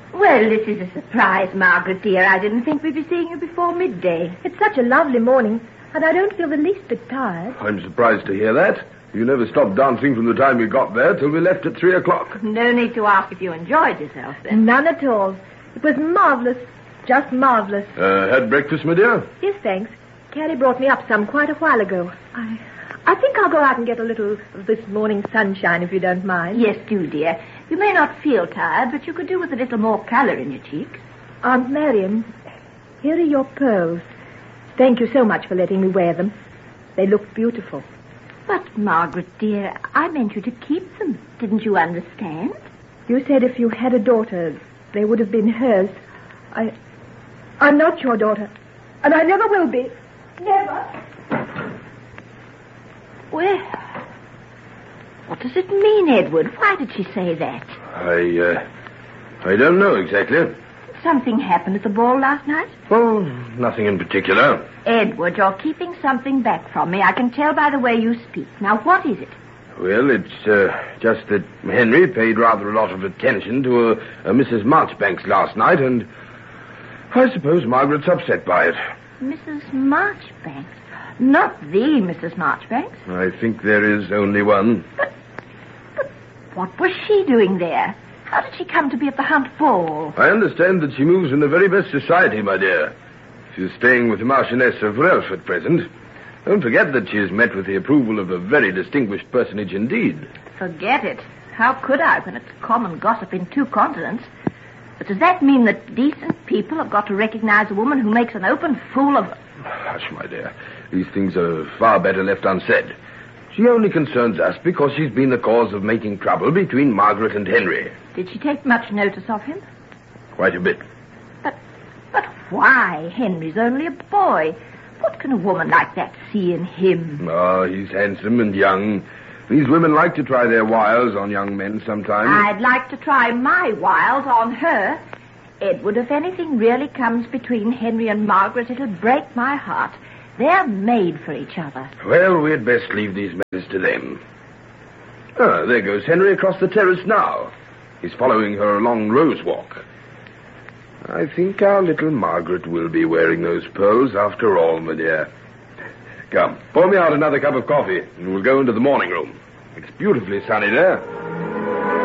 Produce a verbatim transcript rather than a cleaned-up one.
Well, this is a surprise, Margaret, dear. I didn't think we'd be seeing you before midday. It's such a lovely morning, and I don't feel the least bit tired. I'm surprised to hear that. You never stopped dancing from the time we got there till we left at three o'clock. No need to ask if you enjoyed yourself, then. None at all. It was marvellous. Just marvellous. Uh, had breakfast, my dear? Yes, thanks. Carrie brought me up some quite a while ago. I... I think I'll go out and get a little of this morning sunshine, if you don't mind. Yes, do, dear. You may not feel tired, but you could do with a little more colour in your cheeks. Aunt Marion, here are your pearls. Thank you so much for letting me wear them. They look beautiful. But, Margaret, dear, I meant you to keep them. Didn't you understand? You said if you had a daughter, they would have been hers. I... I'm not your daughter, and I never will be. Never. Well, what does it mean, Edward? Why did she say that? I, uh, I don't know exactly. Something happened at the ball last night? Oh, nothing in particular. Edward, you're keeping something back from me. I can tell by the way you speak. Now, what is it? Well, it's uh, just that Henry paid rather a lot of attention to a, a Missus Marchbanks last night, and I suppose Margaret's upset by it. Missus Marchbanks? Not the Missus Marchbanks? I think there is only one. But, but what was she doing there? How did she come to be at the Hunt Ball? I understand that she moves in the very best society, my dear. She's staying with the Marchioness of Welsh at present. Don't forget that she has met with the approval of a very distinguished personage indeed. Forget it. How could I when it's common gossip in two continents? But does that mean that decent people have got to recognize a woman who makes an open fool of... Hush, my dear. These things are far better left unsaid. She only concerns us because she's been the cause of making trouble between Margaret and Henry. Did she take much notice of him? Quite a bit. But, but why? Henry's only a boy. What can a woman like that see in him? Oh, he's handsome and young. These women like to try their wiles on young men sometimes. I'd like to try my wiles on her. Edward, if anything really comes between Henry and Margaret, it'll break my heart. They're made for each other. Well, we'd best leave these matters to them. Ah, there goes Henry across the terrace now. He's following her along Rose Walk. I think our little Margaret will be wearing those pearls after all, my dear. Come, pour me out another cup of coffee, and we'll go into the morning room. It's beautifully sunny there.